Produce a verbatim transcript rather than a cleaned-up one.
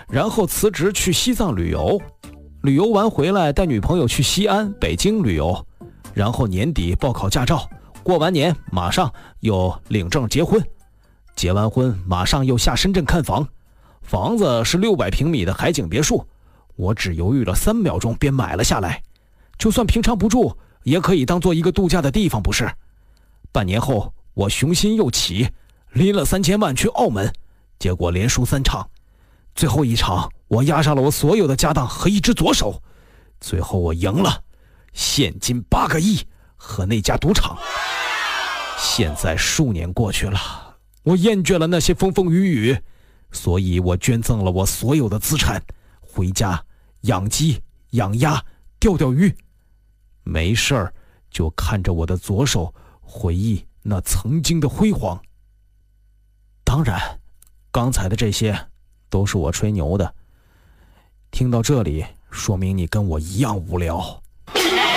然后辞职去西藏旅游，旅游完回来带女朋友去西安、北京旅游，然后年底报考驾照，过完年马上又领证结婚，结完婚马上又下深圳看房，房子是六百平米的海景别墅，我只犹豫了三秒钟便买了下来，就算平常不住也可以当做一个度假的地方，不是？半年后我雄心又起，拎了三千万去澳门，结果连输三场，最后一场我押上了我所有的家当和一只左手，最后我赢了，现金八个亿和那家赌场。现在数年过去了，我厌倦了那些风风雨雨，所以我捐赠了我所有的资产，回家养鸡养鸭钓钓鱼，没事儿就看着我的左手回忆那曾经的辉煌。当然刚才的这些都是我吹牛的，听到这里说明你跟我一样无聊。